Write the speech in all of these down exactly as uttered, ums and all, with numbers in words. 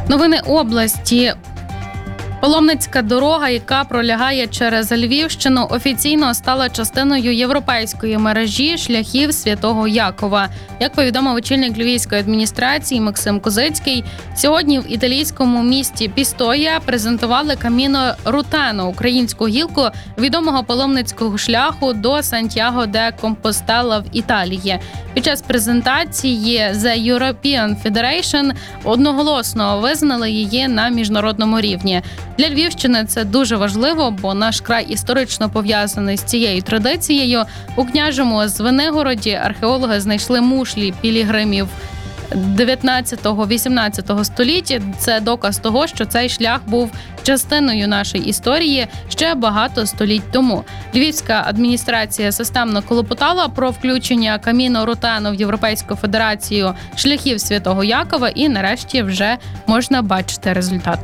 Новини області. Паломницька дорога, яка пролягає через Львівщину, офіційно стала частиною європейської мережі шляхів Святого Якова. Як повідомив очільник Львівської адміністрації Максим Козицький, сьогодні в італійському місті Пістоя презентували Каміно Рутено, українську гілку відомого паломницького шляху до Сантьяго де Компостела в Італії. Під час презентації The European Federation одноголосно визнали її на міжнародному рівні. Для Львівщини це дуже важливо, бо наш край історично пов'язаний з цією традицією. У Княжому Звенигороді археологи знайшли мушлі пілігримів дев'ятнадцятого-вісімнадцятого століття. Це доказ того, що цей шлях був частиною нашої історії ще багато століть тому. Львівська адміністрація системно клопотала про включення Каміно Рутено в Європейську федерацію шляхів Святого Якова, і нарешті вже можна бачити результат.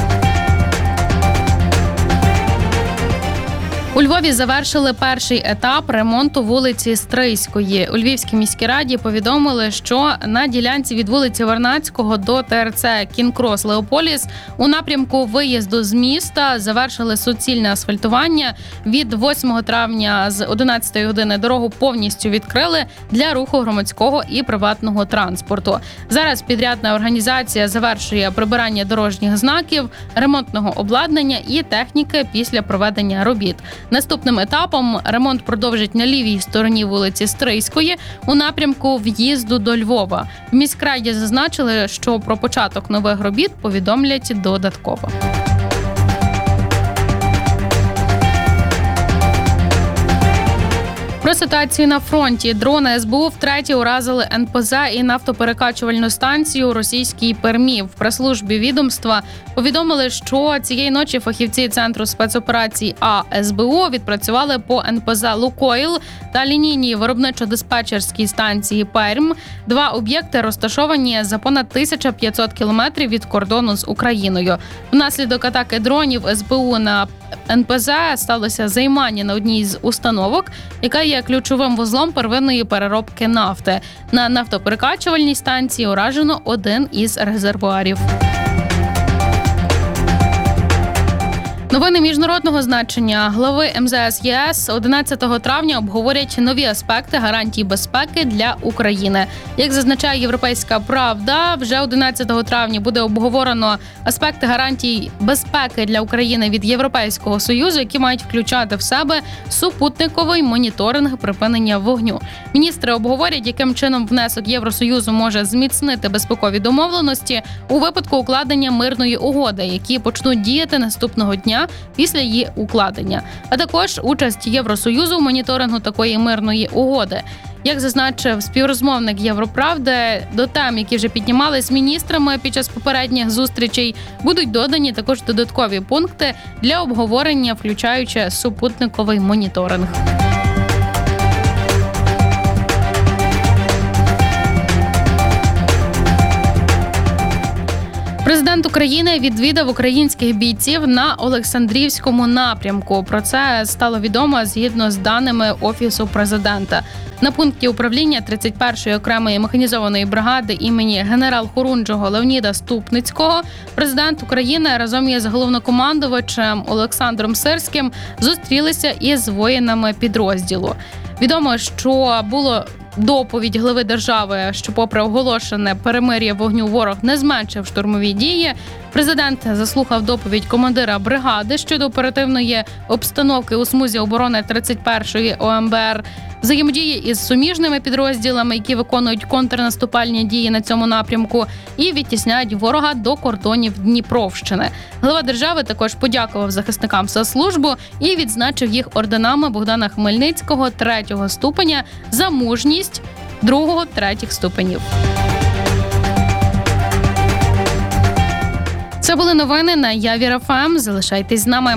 У Львові завершили перший етап ремонту вулиці Стрийської. У Львівській міській раді повідомили, що на ділянці від вулиці Вернадського до ТРЦ Кінкрос Леополіс у напрямку виїзду з міста завершили суцільне асфальтування. Від восьмого травня з одинадцятої години дорогу повністю відкрили для руху громадського і приватного транспорту. Зараз підрядна організація завершує прибирання дорожніх знаків, ремонтного обладнання і техніки після проведення робіт. Наступним етапом ремонт продовжить на лівій стороні вулиці Стрийської у напрямку в'їзду до Львова. В міськраді зазначили, що про початок нових робіт повідомлять додатково. Про ситуацію на фронті. Дрони ес бе у втретє уразили ен пе зет і нафтоперекачувальну станцію у російській Пермі. В прес-службі відомства повідомили, що цієї ночі фахівці Центру спецоперацій А ес бе у відпрацювали по ен пе зет «Лукойл» та лінійній виробничо-диспетчерській станції Перм. Два об'єкти розташовані за понад тисяча п'ятсот кілометрів від кордону з Україною. Внаслідок атаки дронів ес бе у на ен пе зет сталося займання на одній з установок, яка є ключовим вузлом первинної переробки нафти. На нафтоперекачувальній станції уражено один із резервуарів. Новини міжнародного значення. Глави ем зе ес є ес одинадцятого травня обговорять нові аспекти гарантій безпеки для України. Як зазначає «Європейська правда», вже одинадцятого травня буде обговорено аспекти гарантій безпеки для України від Європейського Союзу, які мають включати в себе супутниковий моніторинг припинення вогню. Міністри обговорять, яким чином внесок Євросоюзу може зміцнити безпекові домовленості у випадку укладення мирної угоди, які почнуть діяти наступного дня після її укладення, а також участь Євросоюзу в моніторингу такої мирної угоди. Як зазначив співрозмовник «Європравди», до тем, які вже піднімались міністрами під час попередніх зустрічей, будуть додані також додаткові пункти для обговорення, включаючи супутниковий моніторинг. Президент України відвідав українських бійців на Олександрівському напрямку. Про це стало відомо згідно з даними Офісу президента. На пункті управління тридцять першої окремої механізованої бригади імені генерал-хорунжого Леоніда Ступницького президент України разом із головнокомандувачем Олександром Сирським зустрілися із воїнами підрозділу. Відомо, що було доповідь глави держави, що попри оголошене перемир'я вогню ворог не зменшив штурмові дії. Президент заслухав доповідь командира бригади щодо оперативної обстановки у смузі оборони тридцять першої о ем бе ер, взаємодії із суміжними підрозділами, які виконують контрнаступальні дії на цьому напрямку і відтісняють ворога до кордонів Дніпровщини. Глава держави також подякував захисникам за службу і відзначив їх орденами Богдана Хмельницького третього ступеня за мужність другого, третіх ступенів. Це були новини на Явір еф ем. Залишайтесь з нами.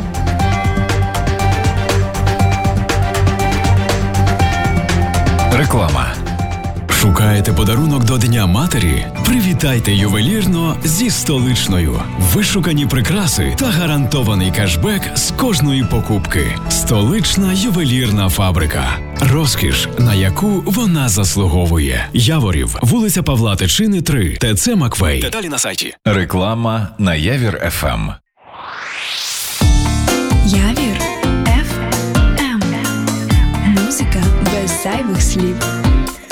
Реклама. Шукаєте подарунок до Дня матері? Привітайте ювелірно зі столичною. Вишукані прикраси та гарантований кешбек з кожної покупки. Столична ювелірна фабрика. Розкіш, на яку вона заслуговує. Яворів, вулиця Павла Тичини, три, ТЦ Маквей. Деталі на сайті. Реклама на Явір еф ем. Явір еф ем. Музика без зайвих слів.